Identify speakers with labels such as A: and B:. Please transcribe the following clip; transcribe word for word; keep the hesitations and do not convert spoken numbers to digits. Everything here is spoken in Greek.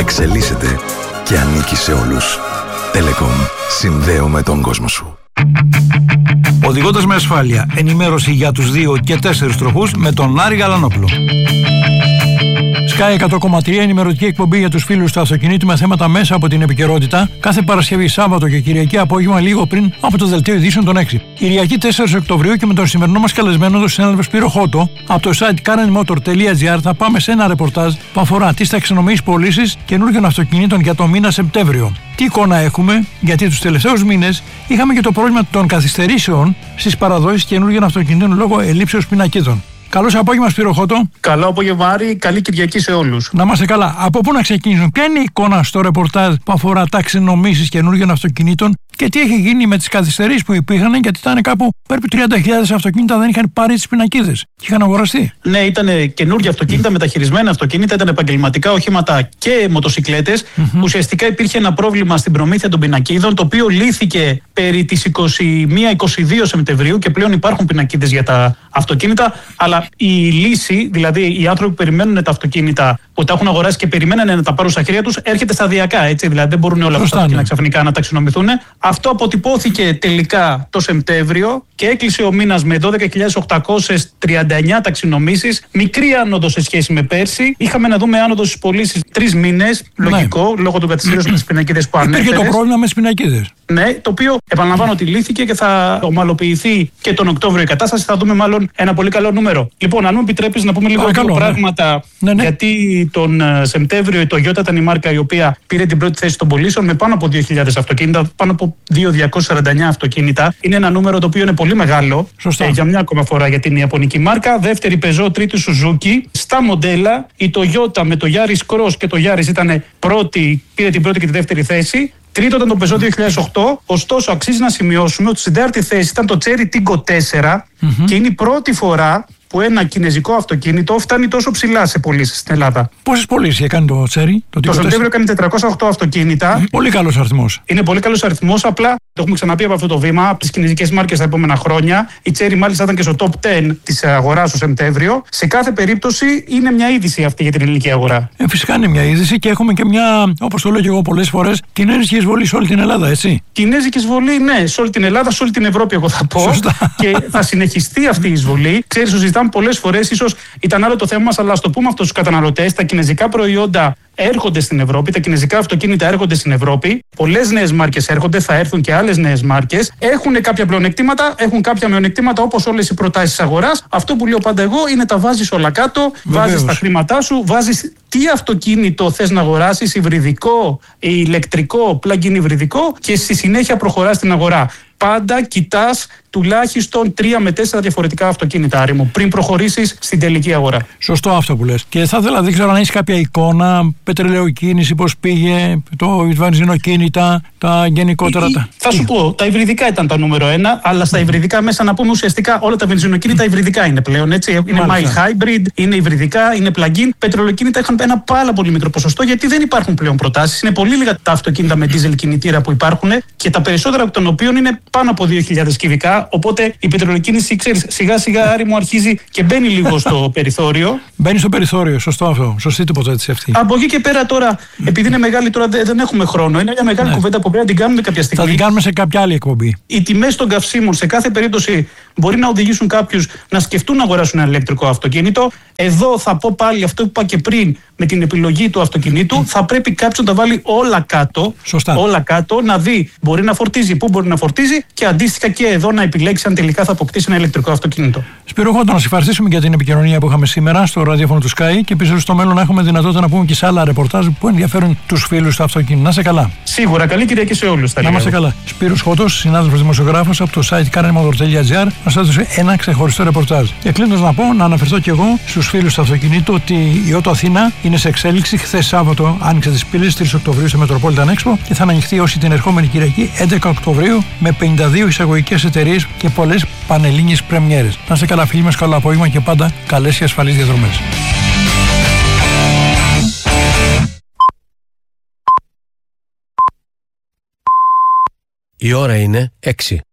A: εξελίσσεται και ανήκει σε όλους. Telecom. Συνδέουμε τον κόσμο σου.
B: Οδηγώντας με ασφάλεια. Ενημέρωση για τους δύο και τέσσερις τροχούς με τον Άρη Γαλανόπουλο. Sky εκατό κόμμα τρία, ενημερωτική εκπομπή για τους φίλους του αυτοκινήτου με θέματα μέσα από την επικαιρότητα, κάθε Παρασκευή, Σάββατο και Κυριακή απόγευμα λίγο πριν από το δελτίο ειδήσεων των έξι. Κυριακή τέσσερις Οκτωβρίου και με τον σημερινό μας καλεσμένο, τον συνάδελφο Σπύρο Χώτο, από το site karenmotor τελεία gr θα πάμε σε ένα ρεπορτάζ που αφορά τις ταξινομήσεις πωλήσεις καινούργιων αυτοκινήτων για το μήνα Σεπτέμβριο. Τι εικόνα έχουμε, γιατί τους τελευταίους μήνες είχαμε και το πρόβλημα των καθυστερήσεων στις παραδόσεις καινούργιων αυτοκινήτων λόγω ελλείψεως πινακίδων. Καλό απόγευμα, Σπύρο Χώτο.
C: Καλό απόγευμα, Άρη. Καλή Κυριακή σε όλους.
B: Να είμαστε καλά. Από πού να ξεκινήσουμε, ποια είναι η εικόνα στο ρεπορτάζ που αφορά ταξινομήσεις καινούργιων αυτοκινήτων και τι έχει γίνει με τις καθυστερήσεις που υπήρχαν, γιατί ήταν κάπου περίπου τριάντα χιλιάδες αυτοκίνητα δεν είχαν πάρει τις πινακίδες και είχαν αγοραστεί.
C: Ναι, ήταν καινούργια αυτοκίνητα, mm. μεταχειρισμένα αυτοκίνητα, ήταν επαγγελματικά οχήματα και μοτοσικλέτες. Mm-hmm. Ουσιαστικά υπήρχε ένα πρόβλημα στην προμήθεια των πινακίδων, το οποίο λύθηκε περί τις είκοσι μία είκοσι δύο Σεπτεμβρίου και πλέον υπάρχουν πινακίδες για τα αυτοκίνητα. Αλλά η λύση, δηλαδή οι άνθρωποι που περιμένουν τα αυτοκίνητα, που τα έχουν αγοράσει και περιμένουν να τα πάρουν στα χέρια τους, έρχεται σταδιακά. Έτσι, δηλαδή δεν μπορούν όλα αυτά τα ξαφνικά να ταξινομηθούν. Αυτό αποτυπώθηκε τελικά το Σεπτέμβριο και έκλεισε ο μήνας με δώδεκα χιλιάδες οκτακόσιες τριάντα εννέα ταξινομήσεις. Μικρή άνοδο σε σχέση με πέρσι. Είχαμε να δούμε άνοδο στις πωλήσεις τρεις μήνες. Λογικό, ναι, λόγω των καθυστερήσεων με τις πινακίδες που ανέφερες.
B: Υπήρχε το πρόβλημα με τις πινακίδες.
C: Ναι, το οποίο επαναλαμβάνω ότι λύθηκε και θα ομαλοποιηθεί και τον Οκτώβριο η κατάσταση. Θα δούμε μάλλον ένα πολύ καλό νούμερο. Λοιπόν, αν μου επιτρέπεις να πούμε λίγο δύο ναι. πράγματα. Ναι, ναι. Γιατί τον Σεπτέμβριο η Toyota ήταν η μάρκα η οποία πήρε την πρώτη θέση των πωλήσεων με πάνω από δύο χιλιάδες αυτοκίνητα, πάνω από δύο χιλιάδες διακόσια σαράντα εννέα αυτοκίνητα. Είναι ένα νούμερο το οποίο είναι πολύ μεγάλο ε, για μια ακόμα φορά για την ιαπωνική μάρκα. Δεύτερη Peugeot, τρίτη Suzuki. Στα μοντέλα η Toyota με το Yaris Cross και το Yaris ήταν πρώτη, πήρε την πρώτη και τη δεύτερη θέση. Τρίτο ήταν το Peugeot δύο χιλιάδες οκτώ. Ωστόσο, αξίζει να σημειώσουμε ότι στην τέταρτη θέση ήταν το Chery Tiggo τέσσερα mm-hmm. και είναι η πρώτη φορά που ένα κινέζικο αυτοκίνητο φτάνει τόσο ψηλά σε πωλήσεις στην Ελλάδα.
B: Πόσες πωλήσεις έκανε το Chery?
C: Το, το Σεπτέμβριο έκανε τετρακόσια οκτώ αυτοκίνητα.
B: Πολύ καλός αριθμός.
C: Είναι πολύ καλός αριθμός. Απλά το έχουμε ξαναπεί από αυτό το βήμα, από τις κινέζικες μάρκες τα επόμενα χρόνια. Η Chery μάλιστα ήταν και στο top δέκα της αγοράς το Σεπτέμβριο. Σε κάθε περίπτωση είναι μια είδηση αυτή για την ελληνική αγορά.
B: Ε, φυσικά είναι μια είδηση και έχουμε και μια, όπως το λέω και εγώ πολλές φορές, κινέζικη εισβολή σε όλη την Ελλάδα, έτσι.
C: Κινέζικη εισβολή, ναι, σε όλη την Ελλάδα, σε όλη την Ευρώπη, εγώ θα πω.
B: Σωστά.
C: Και θα συνεχιστεί αυτή η εισβολή. Ξέρεις, το συζητάμε πολλές φορές, ίσως ήταν άλλο το θέμα μας, αλλά ας το πούμε αυτό στους καταναλωτές. Τα κινέζικα προϊόντα έρχονται στην Ευρώπη, τα κινέζικα αυτοκίνητα έρχονται στην Ευρώπη. Πολλές νέες μάρκες έρχονται, θα έρθουν και άλλες νέες μάρκες. Έχουν κάποια πλεονεκτήματα, έχουν κάποια μειονεκτήματα όπως όλες οι προτάσεις της αγοράς. Αυτό που λέω πάντα εγώ είναι τα βάζεις όλα κάτω, βάζεις τα χρήματά σου, βάζεις τι αυτοκίνητο θες να αγοράσεις, υβριδικό, ηλεκτρικό, plug-in υβριδικό και στη συνέχεια προχωράς στην αγορά. Πάντα κοιτάς τουλάχιστον τρία με τέσσερα διαφορετικά αυτοκίνητα, Άρη μου, πριν προχωρήσεις στην τελική αγορά.
B: Σωστό αυτό που λες. Και θα ήθελα, δεν ξέρω αν έχεις κάποια εικόνα, πετρελαιοκίνηση, πώς πήγε, το βενζινοκίνητα, τα γενικότερα.
C: Η,
B: τα...
C: Θα σου πω, τα υβριδικά ήταν τα νούμερο ένα, αλλά στα υβριδικά μέσα να πούμε ουσιαστικά όλα τα βενζινοκίνητα υβριδικά είναι πλέον. Έτσι. Είναι mild hybrid, είναι υβριδικά, είναι plug-in. Πετρελαιοκίνητα είχαν ένα πάρα πολύ μικρό ποσοστό γιατί δεν υπάρχουν πλέον προτάσεις. Είναι πολύ λίγα τα αυτοκίνητα με diesel κινητήρα που υπάρχουν και τα περισσότερα από των οποίων είναι πάνω από δύο χιλιάδες κυβικά. Οπότε η πετρελαιοκίνηση, ξέρεις, σιγά σιγά, Άρη μου, αρχίζει και μπαίνει λίγο στο περιθώριο.
B: Μπαίνει στο περιθώριο, σωστό αυτό. Σωστή τοποθέτηση αυτή.
C: Από εκεί και πέρα τώρα, επειδή είναι μεγάλη, τώρα δεν έχουμε χρόνο. Είναι μια μεγάλη ναι. κουβέντα που πρέπει να την κάνουμε κάποια στιγμή.
B: Θα την κάνουμε σε κάποια άλλη εκπομπή.
C: Οι τιμές των καυσίμων σε κάθε περίπτωση μπορεί να οδηγήσουν κάποιους να σκεφτούν να αγοράσουν ένα ηλεκτρικό αυτοκίνητο. Εδώ θα πω πάλι αυτό που είπα και πριν με την επιλογή του αυτοκινήτου. Θα πρέπει κάποιος να τα βάλει όλα κάτω.
B: Σωστά.
C: Όλα κάτω, να δει μπορεί να φορτίζει, πού μπορεί να φορτίζει και αντίστοιχα και εδώ να επιλέξει αν τελικά θα αποκτήσει ένα ηλεκτρικό αυτοκίνητο.
B: Σπύρο Χώτο, να σας ευχαριστήσουμε για την επικοινωνία που είχαμε σήμερα στο ραδιόφωνο του Sky και επίσης στο μέλλον να έχουμε δυνατότητα να πούμε και σε άλλα ρεπορτάζ που ενδιαφέρουν τους φίλους του αυτοκίνητου. Να είστε καλά.
C: Σίγουρα, καλή Κυριακή σε όλους.
B: Να είμαστε καλά. Σπύρος Χώτος, συνάδελφος δημοσιογράφος από το site karenmotor τελεία gr, μας έδωσε ένα ξεχωριστό ρεπορτάζ. Και κλείνοντας να πω, να αναφερθώ και εγώ στους φίλους του αυτοκινήτου ότι η Ότο Αθήνα είναι σε εξέλιξη. Χθες Σάββατο άνοιξε τις πύλες τρεις Οκτωβρίου στο Metropolitan Expo και θα ανοιχτεί όσοι την ερχόμενη Κυριακή έντεκα Οκτωβρίου με πενήντα δύο εισαγωγικές εταιρείες και πολλές πανελλήνιες πρεμιέρες. Να είστε καλά, φίλοι μας, καλό απόγευμα και πάντα καλές και ασφαλείς διαδρομές.
D: Η ώρα είναι έξι.